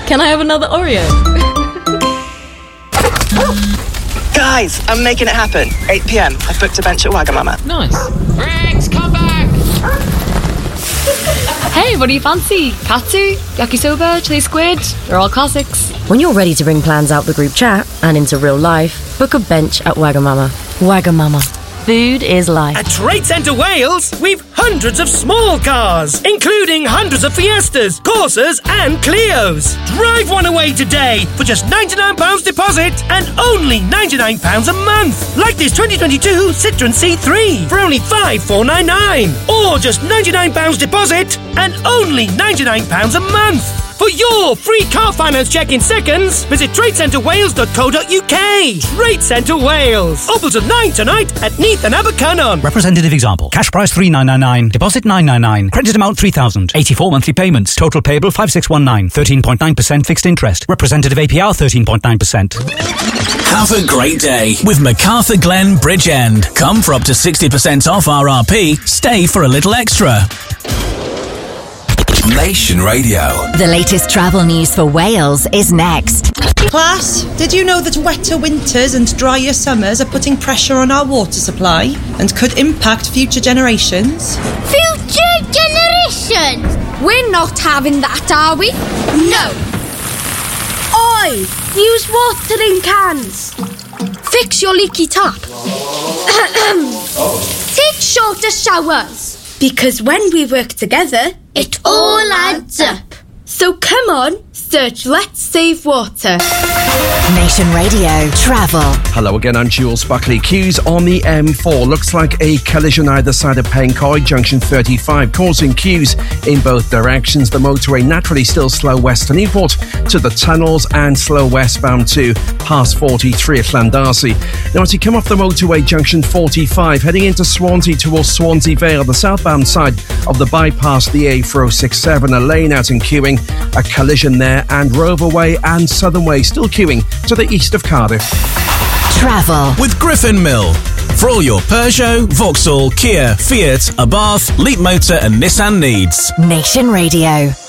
Can I have another Oreo? Guys, I'm making it happen. 8 p.m. I've booked a bench at Wagamama. Nice. Rex, come back! Hey, what do you fancy? Katsu, yakisoba, chili squid? They're all classics. When you're ready to bring plans out the group chat and into real life, book a bench at Wagamama. Wagamama. Food is life. At Trade Centre Wales, we've hundreds of small cars, including hundreds of Fiestas, Corsas and Clios. Drive one away today for just £99 deposit and only £99 a month. Like this 2022 Citroen C3 for only £5,499. Or just £99 deposit and only £99 a month. For your free car finance check in seconds, visit tradecentrewales.co.uk. Trade Centre Wales. Open till 9 tonight at Neath and Abercynon. Representative example. Cash price £3,999. Deposit £999. Credit amount £3,000. 84 monthly payments. Total payable £5,619. 13.9% fixed interest. Representative APR 13.9%. Have a great day with MacArthur Glen Bridgend. Come for up to 60% off RRP. Stay for a little extra. Nation Radio. The latest travel news for Wales is next. Class, did you know that wetter winters and drier summers are putting pressure on our water supply and could impact future generations? Future generations? We're not having that, are we? No. Oi! Use watering cans. Fix your leaky tap. Take shorter showers. Because when we work together, it all adds up. So come on, search Let's Save Water. Nation Radio Travel. Hello again, I'm Jules Buckley. Queues on the M4. Looks like a collision either side of Pencoed, junction 35, causing queues in both directions. The motorway naturally still slow west to Newport to the tunnels and slow westbound to past 43 at Llandarcy. Now, as you come off the motorway, junction 45, heading into Swansea towards Swansea Vale, the southbound side of the bypass, the A4067, a lane out in queuing, a collision there, and Rover Way and Southern Way still queuing to the east of Cardiff. Travel with Griffin Mill. For all your Peugeot, Vauxhall, Kia, Fiat, Abarth, Leapmotor and Nissan needs. Nation Radio.